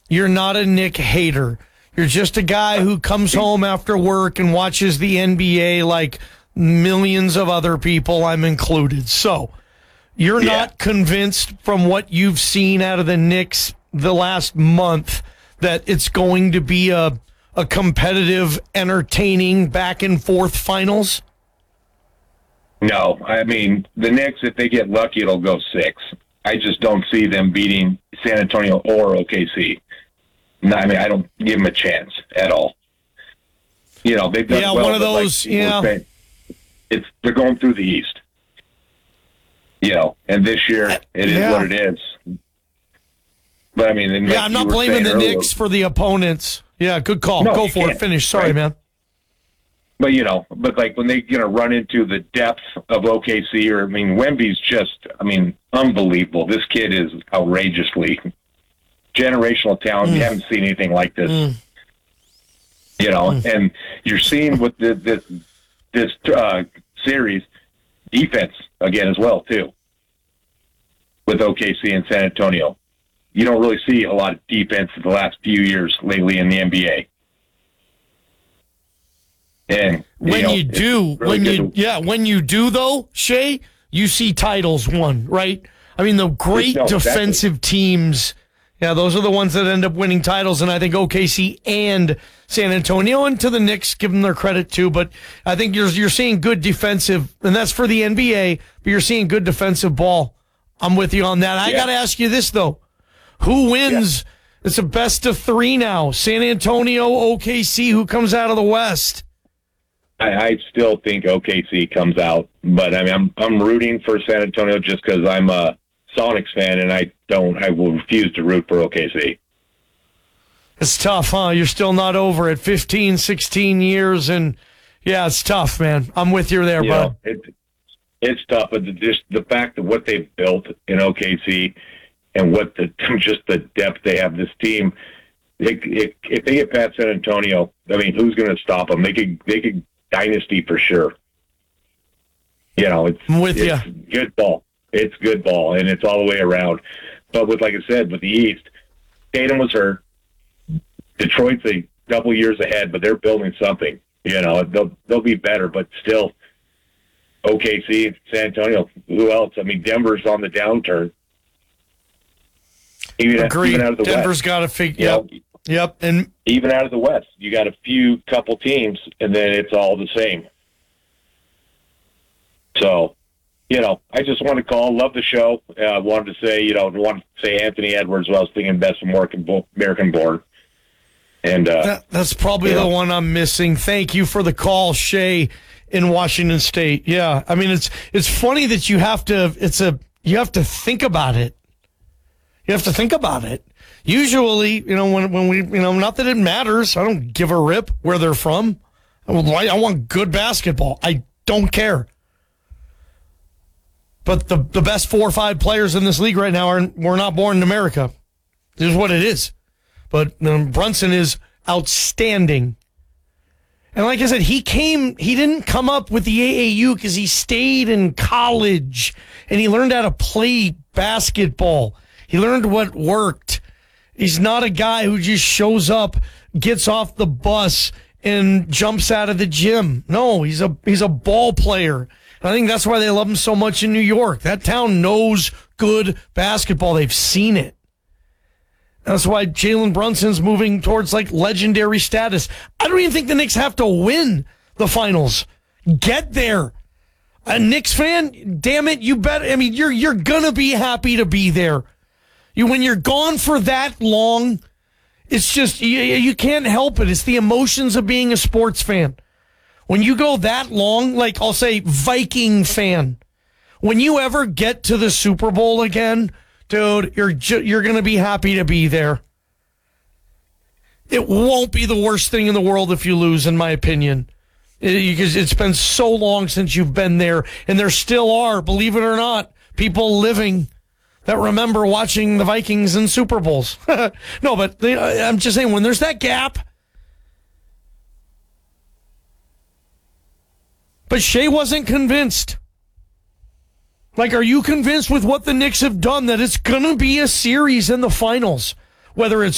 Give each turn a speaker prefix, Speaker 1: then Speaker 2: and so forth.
Speaker 1: You're not a Nick hater. You're just a guy who comes home after work and watches the NBA like millions of other people, I'm included. So you're not convinced from what you've seen out of the Knicks the last month that it's going to be a competitive, entertaining, back-and-forth finals?
Speaker 2: No. I mean, the Knicks, if they get lucky, it'll go 6. I just don't see them beating San Antonio or OKC. No, I mean, I don't give them a chance at all. They've done well,
Speaker 1: one of those,
Speaker 2: they're going through the East. And this year it is what it is. But I mean,
Speaker 1: I'm not blaming the Knicks for the opponents. Yeah, good call.
Speaker 2: No,
Speaker 1: go for it. Finish. Sorry, man.
Speaker 2: But like when they're going to run into the depth of OKC, Wemby's just, unbelievable. This kid is outrageously generational talent. You haven't seen anything like this. And you're seeing with this series defense again as well too with OKC and San Antonio. You don't really see a lot of defense in the last few years lately in the NBA. And
Speaker 1: when you do though, Shea, you see titles won, right? I mean, the great defensive teams, those are the ones that end up winning titles, and I think OKC and San Antonio, and to the Knicks, give them their credit too, but I think you're seeing good defensive, and that's for the NBA, but you're seeing good defensive ball. I'm with you on that. I got to ask you this, though. Who wins? It's a best of 3 now. San Antonio, OKC, who comes out of the West?
Speaker 2: I still think OKC comes out, but I'm rooting for San Antonio just because I'm a Sonics fan, and I will refuse to root for OKC.
Speaker 1: It's tough, huh? You're still not over it. 15, 16 years, and it's tough, man. I'm with you there, bud.
Speaker 2: It's tough, but just the fact of what they've built in OKC and what just the depth they have, this team, if they get past San Antonio, who's going to stop them? They could dynasty for sure.
Speaker 1: I'm with you.
Speaker 2: Good ball. It's good ball, and it's all the way around. But like I said, with the East, Tatum was hurt. Detroit's a couple years ahead, but they're building something. They'll be better, but still, OKC, San Antonio, who else? Denver's on the downturn.
Speaker 1: Agreed.
Speaker 2: Even out of the
Speaker 1: Denver's got to figure. Yep. And
Speaker 2: even out of the West, you got a couple teams, and then it's all the same. So, I just want to call. Love the show. I wanted to say, Anthony Edwards. I was thinking best American born. And
Speaker 1: that's probably the one I'm missing. Thank you for the call, Shea in Washington State. Yeah, it's funny that you have to think about it. You have to think about it. Usually, when we, not that it matters. I don't give a rip where they're from. I want good basketball. I don't care. But the best 4 or 5 players in this league right now were not born in America. This is what it is. But Brunson is outstanding. And like I said, he didn't come up with the AAU because he stayed in college and he learned how to play basketball. He learned what worked. He's not a guy who just shows up, gets off the bus, and jumps out of the gym. No, he's a ball player. And I think that's why they love him so much in New York. That town knows good basketball. They've seen it. That's why Jalen Brunson's moving towards legendary status. I don't even think the Knicks have to win the finals. Get there. A Knicks fan, damn it, you bet. You're gonna be happy to be there. When you're gone for that long, it's just you can't help it. It's the emotions of being a sports fan. When you go that long, I'll say Viking fan, when you ever get to the Super Bowl again, dude, you're going to be happy to be there. It won't be the worst thing in the world if you lose, in my opinion. Because it's been so long since you've been there, and there still are, believe it or not, people living that remember watching the Vikings in Super Bowls. No, but I'm just saying, when there's that gap. But Shea wasn't convinced. Are you convinced with what the Knicks have done that it's going to be a series in the finals? Whether it's